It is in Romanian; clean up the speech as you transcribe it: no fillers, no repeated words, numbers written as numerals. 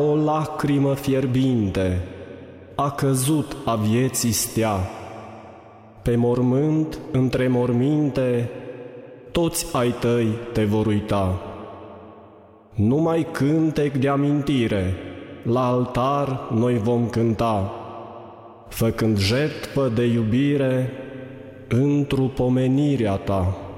o lacrimă fierbinte a căzut a vieții stea. Pe mormânt, între morminte, toți ai tăi te vor uita. Numai cântec de amintire la altar noi vom cânta, făcând jertfă de iubire într-o pomenirea ta.